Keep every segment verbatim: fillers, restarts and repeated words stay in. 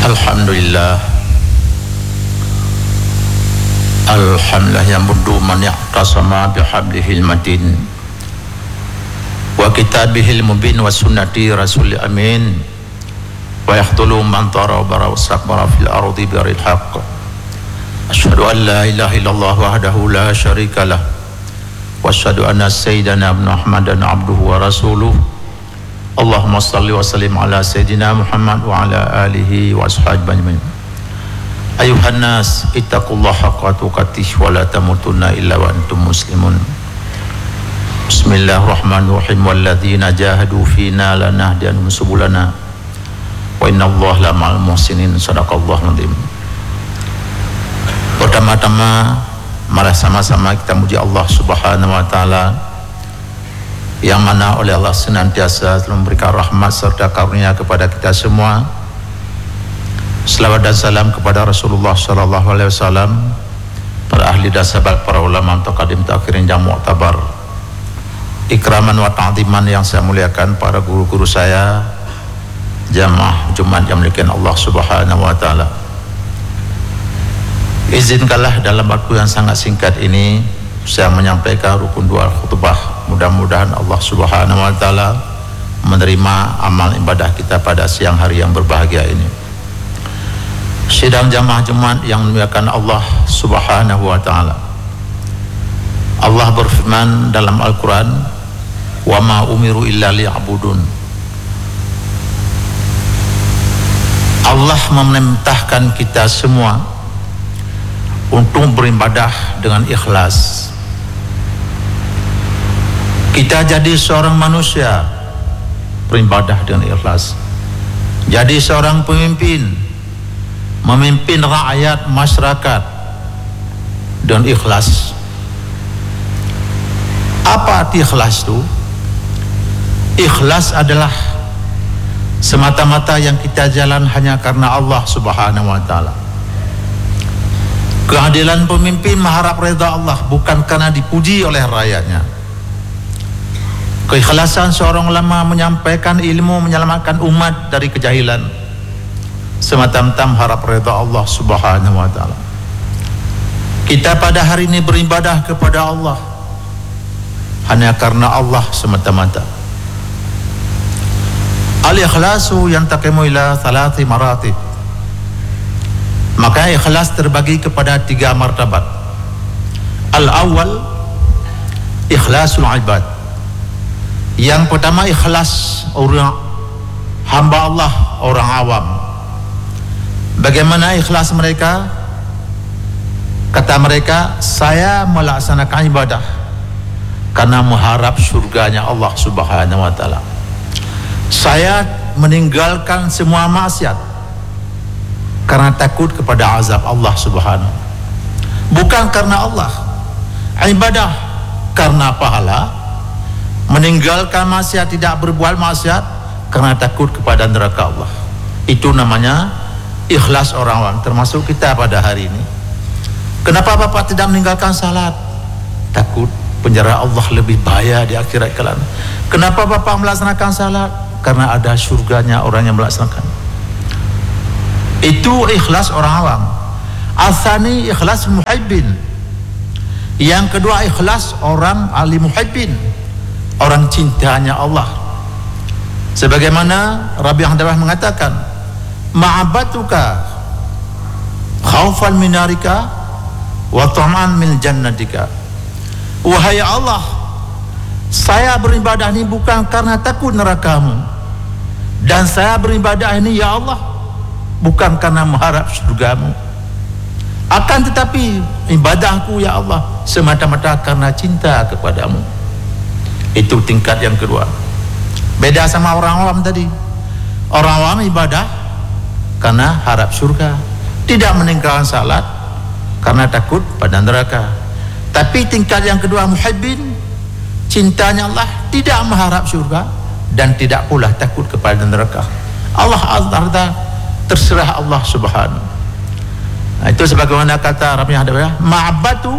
Alhamdulillah Alhamdulillah yang berdu man ya'tasama bihablihil matin wa kitabihil mubin wa sunnati rasul amin wa yahtulu man tara wa bara wasakbara fil ardi biril haqq. Asyhadu an la ilaha illallah wahdahu la syarika lah wa asyhadu anna sayyidana Muhammadan abduhu wa rasuluh. Allahumma salli wa sallim ala sayyidina Muhammad wa ala alihi wa ashabihi. Ayuhan nas ittaqullaha haqqa tuqatih wa la tamutunna illa wa antum muslimun. Bismillahirrahmanirrahim. Walladzina jahadu fina lanahdiyannahum subulana wa innallaha lama'al muhsinin. Shadaqallahu adzim. Pertama-tama mari sama-sama kita muji Allah Subhanahu wa taala yang mana oleh Allah senantiasa memberikan rahmat serta karunia kepada kita semua. Selawat dan salam kepada Rasulullah sallallahu alaihi wasallam, para ahli dan sahabat, para ulama mutaqaddim ta'akhirin yang mu'tabar. Ikraman wa ta'ziman yang saya muliakan para guru-guru saya, jamaah Jumat yang dimuliakan Allah Subhanahu wa taala. Izinkanlah dalam waktu yang sangat singkat ini saya menyampaikan rukun dua khutbah. Mudah-mudahan Allah Subhanahu wa taala menerima amal ibadah kita pada siang hari yang berbahagia ini. Sidang jamaah Jumat yang dimuliakan Allah Subhanahu wa taala. Allah berfirman dalam Al-Qur'an, "Wa ma umiru illa liya'budun." Allah memerintahkan kita semua untuk beribadah dengan ikhlas. Kita jadi seorang manusia beribadah dengan ikhlas. Jadi seorang pemimpin, memimpin rakyat masyarakat dengan ikhlas. Apa arti ikhlas itu? Ikhlas adalah semata-mata yang kita jalan hanya karena Allah Subhanahu wa taala. Keadilan pemimpin mengharap redha Allah, bukan karena dipuji oleh rakyatnya. Keikhlasan seorang ulama menyampaikan ilmu, menyelamatkan umat dari kejahilan, semata-mata mengharap redha Allah Subhanahu wa taala. Kita pada hari ini beribadah kepada Allah hanya karena Allah semata-mata. Al-ikhlasu yantaqimu ila thalathi maratib. Maka ikhlas terbagi kepada tiga martabat. Al-awwal ikhlasul ibad. Yang pertama ikhlas orang hamba Allah, orang awam. Bagaimana ikhlas mereka? Kata mereka, saya melaksanakan ibadah karena mengharap surganya Allah Subhanahu wa taala. Saya meninggalkan semua maksiat karena takut kepada azab Allah Subhanahu. Bukan karena Allah. Ibadah karena pahala. Meninggalkan maksiat, tidak berbuat maksiat karena takut kepada neraka Allah. Itu namanya ikhlas orang awam, termasuk kita pada hari ini. Kenapa Bapak tidak meninggalkan salat? Takut penjara Allah lebih bahaya di akhirat kelak. Kenapa Bapak melaksanakan salat? Karena ada surganya orang yang melaksanakan. Itu ikhlas orang awam. Al-thani ikhlas muhibbin. Yang kedua ikhlas orang ahli muhibbin, orang cintanya Allah. Sebagaimana Rabi Handalah mengatakan, ma'abatuka khaufan minarika wa ta'man min jannatika. Wahai Allah, saya beribadah ini bukan karena takut nerakamu, dan saya beribadah ini ya Allah bukan karena mengharap surgamu. Akan tetapi ibadahku ya Allah semata-mata karena cinta kepadamu. Itu tingkat yang kedua. Beda sama orang awam tadi. Orang awam ibadah karena harap surga, tidak meninggalkan salat karena takut pada neraka. Tapi tingkat yang kedua muhibbin, cintanya Allah, tidak mengharap surga dan tidak pula takut kepada neraka. Allah azza, terserah Allah Subhanahu. Nah, itu sebagaimana kata Rabi Hadawiyah, ma'abatu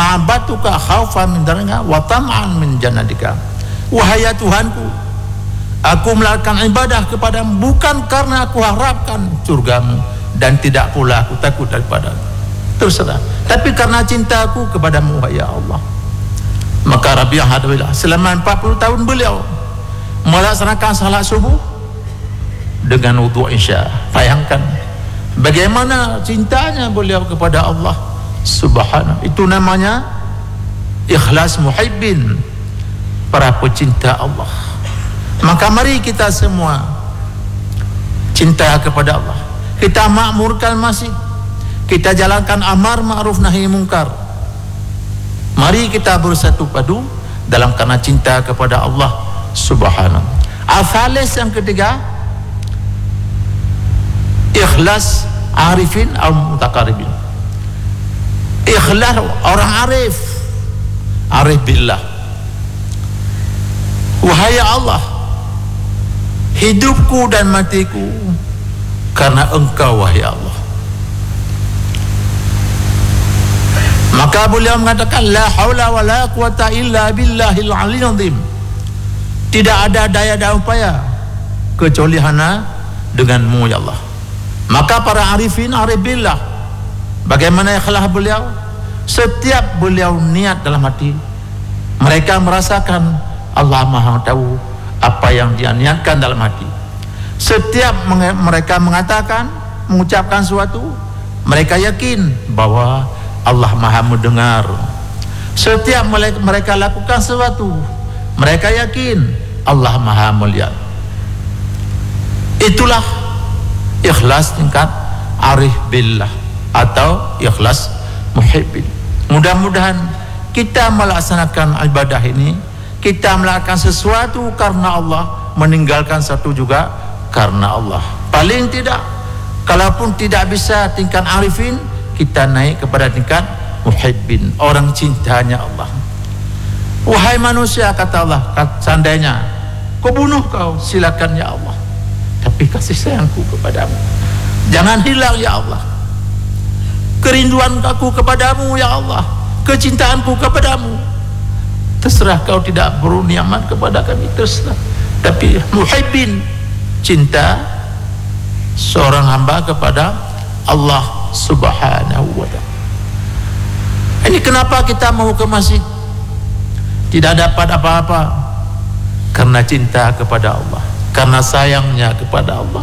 ma'abatuka khaufan min darika wa tam'an min jannatika. Wahai Tuhanku, Aku melakukan ibadah kepadamu bukan karena aku harapkan surgamu, dan tidak pula aku takut daripadamu. Terserah, tapi karena cintaku kepadamu ya Allah. Maka Rabi'ah Hadawilah selama empat puluh tahun beliau melaksanakan salat subuh dengan wudu isya. Bayangkan bagaimana cintanya beliau kepada Allah Subhanahu. Itu namanya ikhlas muhibbin, para pecinta Allah. Maka mari kita semua cinta kepada Allah. Kita makmurkan masjid, kita jalankan amar ma'ruf nahi mungkar. Mari kita bersatu padu dalam karena cinta kepada Allah Subhanahu. Al-Thalith yang ketiga, ikhlas arifin atau mutaqarribin. Ikhlas orang arif, arif billah. Wahai Allah, hidupku dan matiku karena Engkau wahai Allah. Maka beliau mengatakan la haula wala quwata illa billahil aliyyil azim. Tidak ada daya dan upaya kecuali hanya denganmu ya Allah. Maka para arifin arif billah, bagaimana ikhlas beliau? Setiap beliau niat dalam hati, mereka merasakan Allah Maha tahu apa yang dia niatkan dalam hati. Setiap mereka mengatakan, mengucapkan sesuatu, mereka yakin bahwa Allah Maha mendengar. Setiap mereka lakukan sesuatu, mereka yakin Allah Maha melihat. Itulah ikhlas tingkat arif billah atau ikhlas muhibbin. Mudah-mudahan kita melaksanakan ibadah ini, kita melakukan sesuatu karena Allah, meninggalkan satu juga karena Allah. Paling tidak, kalaupun tidak bisa tingkat arifin, kita naik kepada tingkat muhibbin, orang cintanya Allah. Wahai manusia, kata Allah, seandainya kau bunuh kau, silakan ya Allah, tapi kasih sayangku kepadamu jangan hilang ya Allah. Kerinduan aku kepadamu ya Allah, kecintaanku kepadamu, terserah kau tidak beri nikmat kepada kami, terserah. Tapi muhibbin, cinta seorang hamba kepada Allah Subhanahu wa ta'ala. Ini kenapa kita mau ke masjid? Tidak dapat apa-apa, karena cinta kepada Allah, karena sayangnya kepada Allah.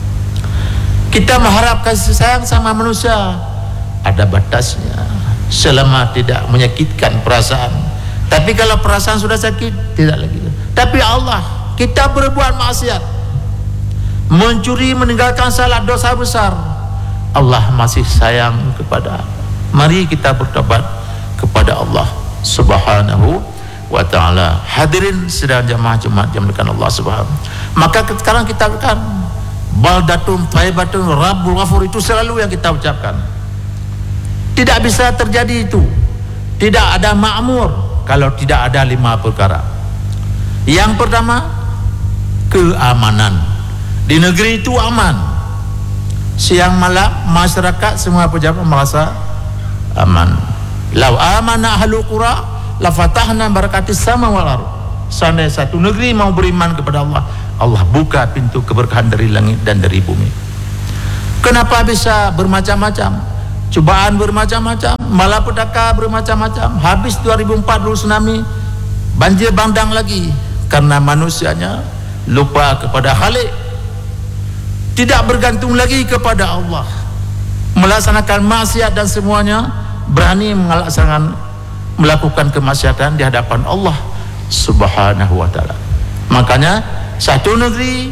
Kita mengharap kasih sayang sama manusia, ada batasnya, selama tidak menyakitkan perasaan. Tapi kalau perasaan sudah sakit, tidak lagi. Tapi Allah, kita berbuat maksiat, mencuri, meninggalkan salat, dosa besar, Allah masih sayang kepada. Mari kita bertobat kepada Allah Subhanahu wa ta'ala. Hadirin sedang jamaah Jumat yang dimuliakan Allah Subhanahu. Maka sekarang kita akan baldatun thayyibatun rabbul ghafur, itu selalu yang kita ucapkan. Tidak bisa terjadi itu, tidak ada makmur kalau tidak ada lima perkara. Yang pertama, keamanan. Di negeri itu aman. Siang malam masyarakat semua pejabat merasa aman. Lau amana ahlul qura la fatahna barakatis sama wal ardh. Seandainya satu negeri mau beriman kepada Allah, Allah buka pintu keberkahan dari langit dan dari bumi. Kenapa bisa bermacam-macam? Cobaan bermacam-macam, malapetaka bermacam-macam. Habis dua ribu empat dulu tsunami, banjir bandang lagi, karena manusianya lupa kepada Khalik, tidak bergantung lagi kepada Allah, melaksanakan maksiat dan semuanya, berani melaksanakan melakukan kemaksiatan di hadapan Allah Subhanahu wa ta'ala. Makanya satu negeri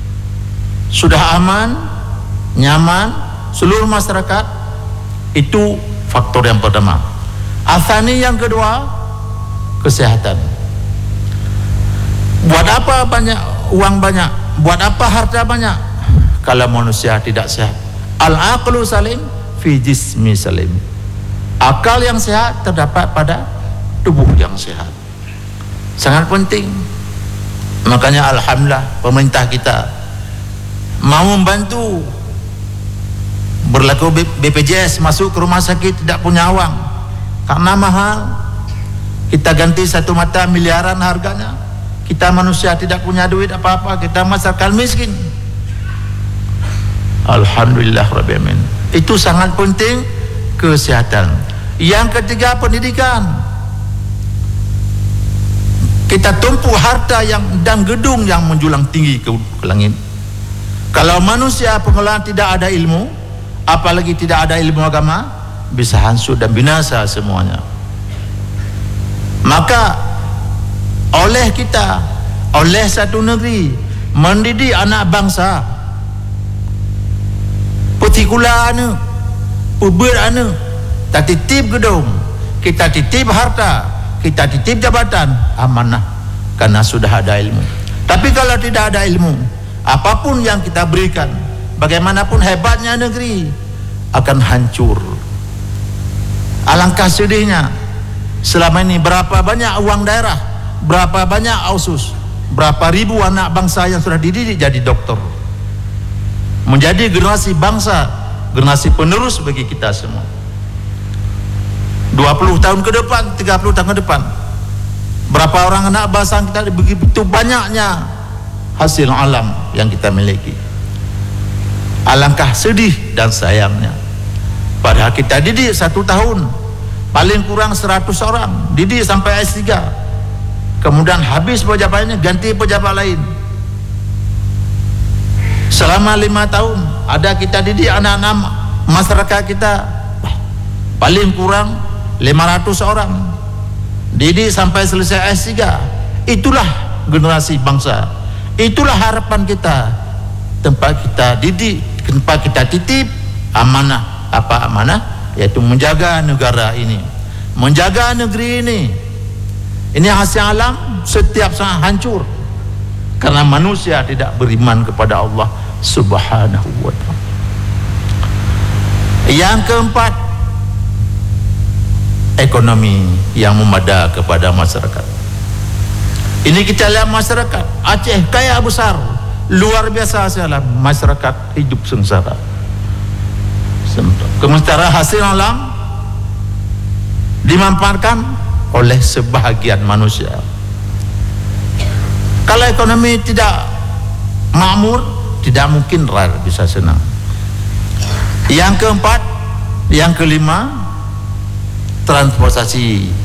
sudah aman, nyaman, seluruh masyarakat, itu faktor yang pertama. Athani yang kedua, kesehatan. Buat apa banyak uang banyak, buat apa harta banyak, kalau manusia tidak sehat? Al-aqlu salim fi jismi salim. Akal yang sehat terdapat pada tubuh yang sehat. Sangat penting. Makanya alhamdulillah pemerintah kita mau membantu. Berlaku B P J S masuk ke rumah sakit tidak punya uang karena mahal. Kita ganti satu mata miliaran harganya. kita manusia tidak punya duit apa-apa, kita masyarakat miskin. Alhamdulillah Rabbil Alamin. Itu sangat penting, kesehatan. Yang ketiga, pendidikan. Kita tumpu harta yang dan gedung yang menjulang tinggi ke, ke langit. Kalau manusia pengelolaan tidak ada ilmu, apalagi tidak ada ilmu agama, bisa hancur dan binasa semuanya. Maka oleh kita, oleh satu negeri mendidik anak bangsa, petikula anu, pubir anu, kita titip gedung, kita titip harta, kita titip jabatan, amanah, karena sudah ada ilmu. Tapi kalau tidak ada ilmu, apapun yang kita berikan, bagaimanapun hebatnya negeri, akan hancur. Alangkah sedihnya, selama ini berapa banyak uang daerah, berapa banyak ausus, berapa ribu anak bangsa yang sudah dididik jadi dokter, menjadi generasi bangsa, generasi penerus bagi kita semua. Dua puluh tahun ke depan, tiga puluh tahun ke depan, berapa orang anak bangsa kita, begitu banyaknya hasil alam yang kita miliki. Alangkah sedih dan sayangnya, padahal kita didik satu tahun paling kurang seratus orang, didik sampai S tiga, kemudian habis pejabatannya ganti pejabat lain. Selama lima tahun ada kita didik anak-anak masyarakat kita paling kurang lima ratus orang, didik sampai selesai S tiga. Itulah generasi bangsa, itulah harapan kita, tempat kita didik, tempat kita titip amanah. Apa amanah? Yaitu menjaga negara ini, menjaga negeri ini. Ini hasil alam setiap saat hancur karena manusia tidak beriman kepada Allah Subhanahu wa ta'ala. Yang keempat, ekonomi yang memadai kepada masyarakat. Ini kita lihat masyarakat Aceh kaya besar, luar biasa sekali, masyarakat hidup sengsara. Sementara hasil alam dimanfaatkan oleh sebahagian manusia. Kalau ekonomi tidak makmur, tidak mungkin rakyat bisa senang. Yang keempat, yang kelima, transportasi.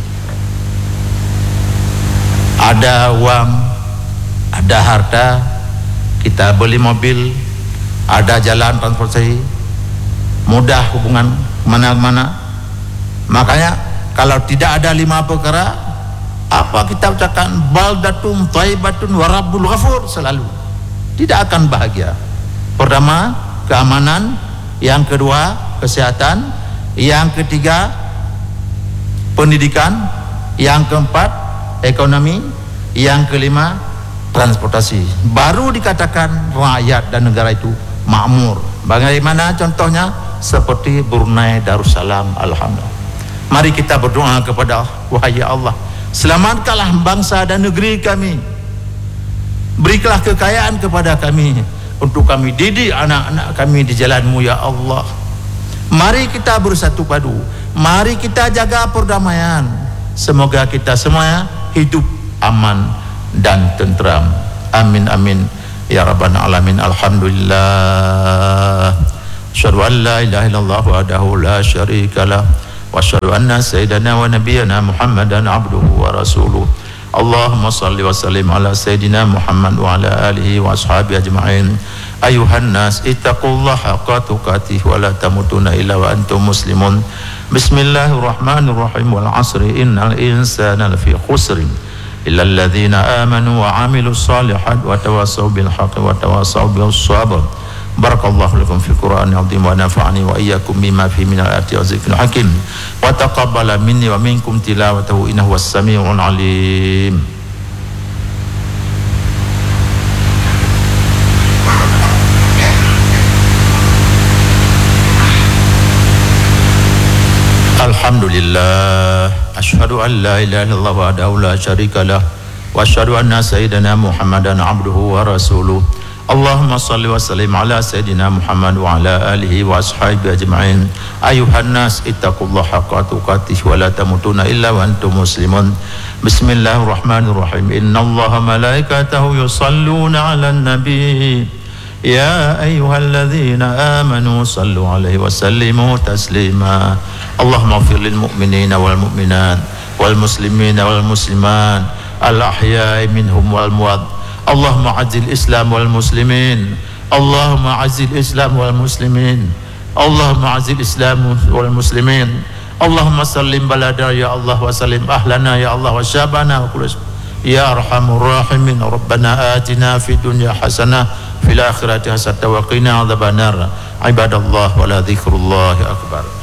Ada uang, ada harta, kita beli mobil, ada jalan transportasi, mudah hubungan mana-mana. Makanya kalau tidak ada lima perkara, apa kita ucapkan baldatun thayyibatun wa rabbul ghafur, selalu tidak akan bahagia. Pertama, keamanan. Yang kedua, kesehatan. Yang ketiga, pendidikan. Yang keempat, ekonomi. Yang kelima, transportasi. Baru dikatakan rakyat dan negara itu makmur. Bagaimana contohnya? Seperti Brunei Darussalam. Alhamdulillah. Mari kita berdoa kepada Allah. Wahai Allah, selamatkanlah bangsa dan negeri kami, berikanlah kekayaan kepada kami untuk kami didik anak-anak kami di jalan-Mu ya Allah. Mari kita bersatu padu, mari kita jaga perdamaian. Semoga kita semua hidup aman dan tentram. Amin amin ya rabbal alamin. Alhamdulillah. Asyhadu an la ilaha illallah wahdahu la syarikalah wa asyhadu anna sayyidana wa nabiyyana Muhammadan abduhu wa rasuluh. Allahumma salli wa sallim ala sayyidina Muhammad wa ala alihi wa ashabihi ajma'in. Ayuhan nas ittaqullaha haqqa tuqatih wa la tamutunna illa wa antum muslimun. Bismillahirrahmanirrahim. Wal 'asri innal insana lafi khusrin illa alladhina amanu wa 'amilus shalihat wa tawassaw bil haqqi wa tawassaw bis sabr. Barakallahu lakum fil Qur'anil azim wa nafa'ani wa iyyakum bima fihi minal ayati wa zikril hakim wa taqabbala minni wa minkum tilawatahu innahu was-sami'ul alim. Alhamdulillah, asyhadu an la ilaha illallah wahdahu la syarika lah wa asyhadu anna sayyidana Muhammadan abduhu wa rasuluh. Allahumma salli wa sallim ala sayyidina Muhammad wa ala alihi wa ashabihi ajma'in. Ayuhan nas ittaqullaha haqqa tuqatih wa la tamutunna illa wa antum muslimun. Bismillahirrahmanirrahim. Innallaha malaikatahu yusalluna 'alan nabi. Ya ayyuhalladzina amanu sallu 'alaihi wa sallimu taslima. Allahumma ighfir lil mu'minina wal mu'minat wal muslimina wal muslimat al ahya'i minhum wal amwat. Allahumma 'azzil Islam wal muslimin. Allahumma 'azzil Islam wal muslimin. Allahumma 'azzil Islam wal muslimin. Allahumma sallim balada ya Allah wa sallim ahlana ya Allah wa syabana wa kulus ya arhamur rahimin. Rabbana atina fid dunya hasanah fil akhirati hasanah wa qina adzabannar. Ibadallah wa la dzikrullahi akbar.